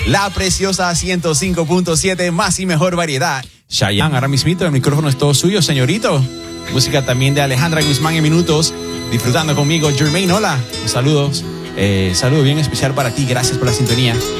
La preciosa 105.7, más y mejor variedad. Chayanne, ahora mismito, el micrófono es todo suyo, señorito. Música también de Alejandra Guzmán en minutos. Disfrutando conmigo, Jermaine, hola. Saludos. Saludo bien especial para ti, gracias por la sintonía.